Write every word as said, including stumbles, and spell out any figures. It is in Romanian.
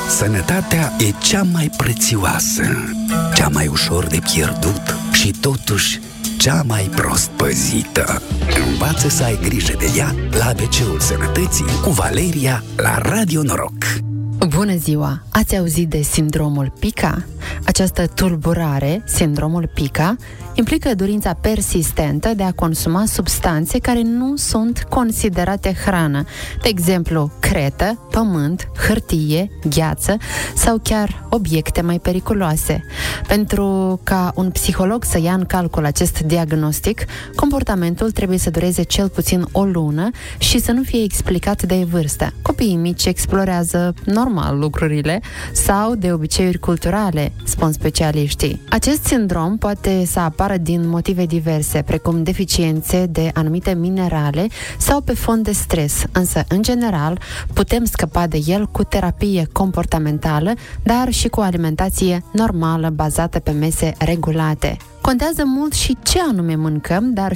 Sănătatea e cea mai prețioasă, cea mai ușor de pierdut și totuși cea mai prost păzită. Învață să ai grijă de ea la A B C-ul Sănătății cu Valeria la Radio Noroc. Bună ziua! Ați auzit de sindromul Pica? Această tulburare, sindromul Pica, implică dorința persistentă de a consuma substanțe care nu sunt considerate hrană, de exemplu, cretă, pământ, hârtie, gheață sau chiar obiecte mai periculoase. Pentru ca un psiholog să ia în calcul acest diagnostic, comportamentul trebuie să dureze cel puțin o lună și să nu fie explicat de vârstă. Copiii mici explorează normal lucrurile sau de obiceiuri culturale, spun specialiștii. Acest sindrom poate să apară din motive diverse, precum deficiențe de anumite minerale sau pe fond de stres, însă, în general, putem scăpa de el cu terapie comportamentală, dar și cu o alimentație normală bazată pe mese regulate. Contează mult și ce anume mâncăm, dar